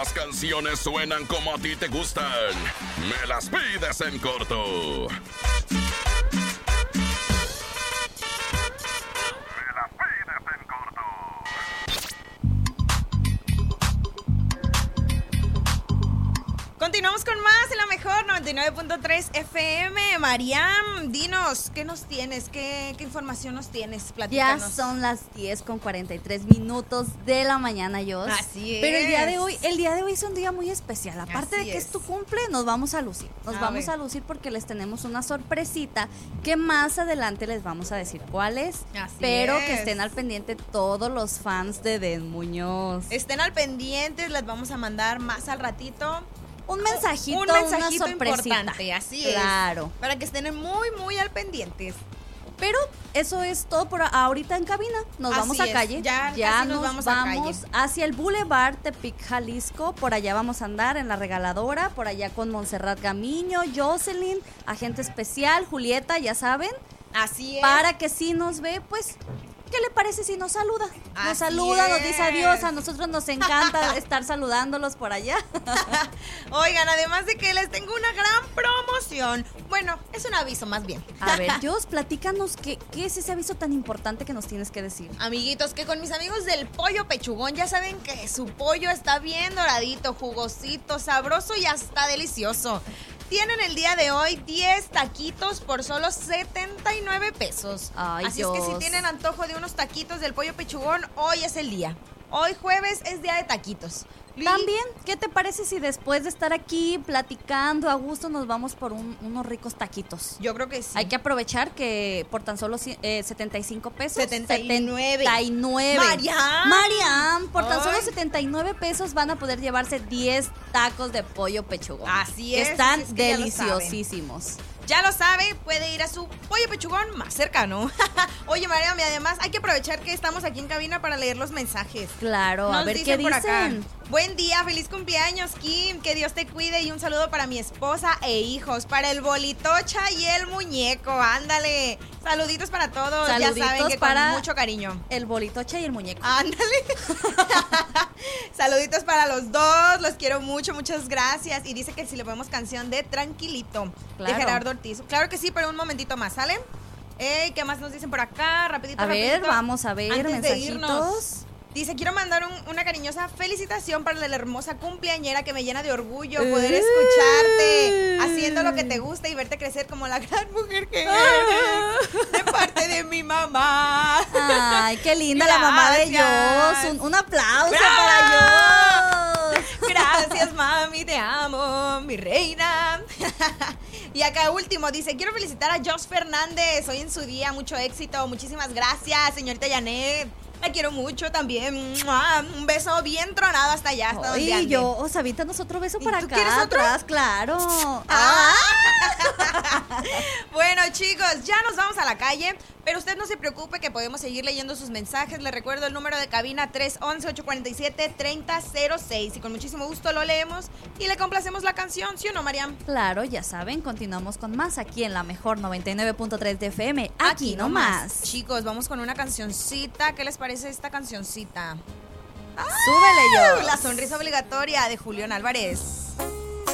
Las canciones suenan como a ti te gustan. Me las pides en corto. Continuamos con más en la mejor 99.3 FM. Mariam, dinos, ¿qué nos tienes? ¿Qué información nos tienes? Platícanos. Ya son las 10:43 de la mañana, Jos. Así es. Pero el día de hoy es un día muy especial. Aparte de que es tu cumple, nos vamos a lucir. Nos vamos a lucir porque les tenemos una sorpresita que más adelante les vamos a decir cuál es. Pero que estén al pendiente todos los fans de Den Muñoz. Estén al pendiente, les vamos a mandar más al ratito. Un mensajito, una sorpresita importante, así claro. Es. Para que estén muy al pendientes. Pero eso es todo por ahorita en cabina. Nos vamos a calle. Ya nos vamos a calle. Hacia el Boulevard Tepic, Jalisco. Por allá vamos a andar en la regaladora. Por allá con Montserrat Gamiño, Jocelyn, agente especial, Julieta, ya saben. Así es. Para que si nos ve, pues, ¿qué le parece si nos saluda? Nos saluda, nos dice adiós. A nosotros nos encanta estar saludándolos por allá. Oigan, además de que les tengo una gran promoción. Bueno, es un aviso más bien. A ver, Jos, platícanos qué es ese aviso tan importante que nos tienes que decir. Amiguitos, que con mis amigos del Pollo Pechugón ya saben que su pollo está bien doradito, jugosito, sabroso y hasta delicioso. Tienen el día de hoy 10 taquitos por solo 79 pesos. Ay, así Dios. es que si tienen antojo de unos taquitos del Pollo Pechugón, hoy es el día. Hoy jueves es día de taquitos. También, ¿qué te parece si después de estar aquí platicando a gusto nos vamos por unos ricos taquitos? Yo creo que sí. Hay que aprovechar que por tan solo 75 pesos. 79. Mariam, por tan solo 79 pesos van a poder llevarse 10 tacos de pollo pechugón. Así es. Están es que deliciosísimos. Ya lo sabe, puede ir a su Pollo Pechugón más cercano. Oye, Mariam, y además hay que aprovechar que estamos aquí en cabina para leer los mensajes. Claro, a ver qué dicen. Acá. Buen día, feliz cumpleaños, Kim. Que Dios te cuide y un saludo para mi esposa e hijos, para el Bolitocha y el muñeco. Ándale. Saluditos para todos. Saluditos, ya saben que para con mucho cariño. El Bolitocha y el muñeco. Ándale. Saluditos para los dos. Los quiero mucho, muchas gracias. Y dice que si le ponemos canción de Tranquilito, claro, de Gerardo Ortiz. Claro que sí, pero un momentito más, ¿sale? ¿Qué más nos dicen por acá? Rapidito, rapidito. Vamos a ver, antes mensajitos. De irnos. Dice, quiero mandar una cariñosa felicitación para la hermosa cumpleañera que me llena de orgullo poder escucharte haciendo lo que te gusta y verte crecer como la gran mujer que eres de parte de mi mamá. Ay, qué linda la mamá de Jos. Un aplauso para Jos. Gracias, mami, te amo, mi reina. Y acá último, dice, quiero felicitar a Jos Fernández, hoy en su día, mucho éxito, muchísimas gracias, señorita Janet. La quiero mucho también. Un beso bien tronado hasta allá, hasta donde ande. Y yo, avítanos otro beso para acá. ¿Quieres otro? Atrás, claro. Bueno, chicos, ya nos vamos a la calle, pero usted no se preocupe que podemos seguir leyendo sus mensajes. Le recuerdo el número de cabina 311-847-3006 y con muchísimo gusto lo leemos y le complacemos la canción, ¿sí o no, Mariam? Claro, ya saben, continuamos con más aquí en la mejor 99.3 de FM. Aquí nomás. Chicos, vamos con una cancioncita. ¿Qué les parece esta cancioncita? Súbele, yo. La sonrisa obligatoria de Julián Álvarez.